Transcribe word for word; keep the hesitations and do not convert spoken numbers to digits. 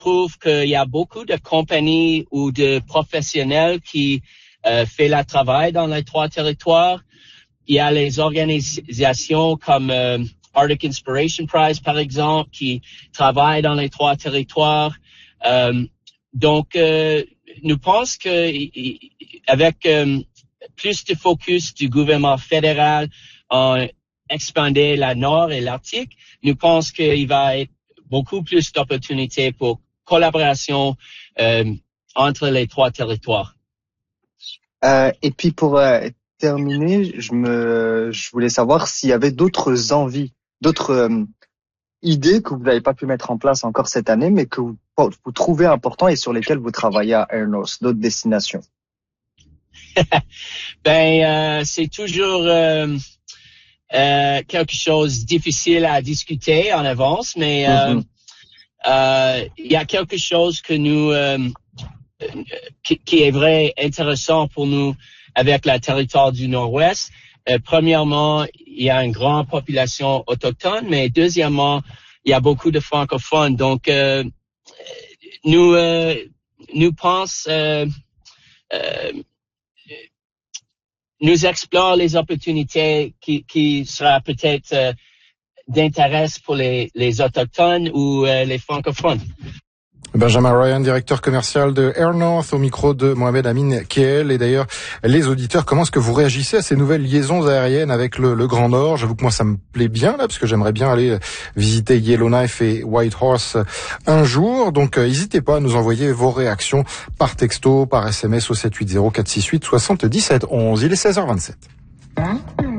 prouve qu'il y a beaucoup de compagnies ou de professionnels qui euh, font le travail dans les trois territoires. Il y a les organisations comme euh, Arctic Inspiration Prize, par exemple, qui travaillent dans les trois territoires. Euh, donc, euh, nous pensons que avec euh, plus de focus du gouvernement fédéral en expander la Nord et l'Arctique, nous pensons qu'il va être beaucoup plus d'opportunités pour collaboration euh, entre les trois territoires. Euh, et puis pour euh, terminer, je me, je voulais savoir s'il y avait d'autres envies, d'autres euh, idées que vous n'avez pas pu mettre en place encore cette année, mais que vous, vous trouvez important et sur lesquelles vous travaillez à Air North, d'autres destinations. ben, euh, c'est toujours euh, euh, quelque chose de difficile à discuter en avance, mais euh, mm-hmm. euh, il y a quelque chose que nous euh, qui, qui est vrai intéressant pour nous avec la territoire du Nord-Ouest. Euh, premièrement, il y a une grande population autochtone, mais deuxièmement, il y a beaucoup de francophones. Donc, euh, nous euh, nous pensons euh, euh, nous explorons les opportunités qui, qui sera peut-être euh, d'intérêt pour les, les autochtones ou euh, les francophones. Benjamin Ryan, directeur commercial de Air North, au micro de Mohamed Amin Kiel. Et d'ailleurs, les auditeurs, comment est-ce que vous réagissez à ces nouvelles liaisons aériennes avec le, le Grand Nord? J'avoue que moi, ça me plaît bien, là, parce que j'aimerais bien aller visiter Yellowknife et Whitehorse un jour. Donc, euh, n'hésitez pas à nous envoyer vos réactions par texto, par S M S au sept huit zéro quatre six huit soixante-dix-sept onze. Il est seize heures vingt-sept.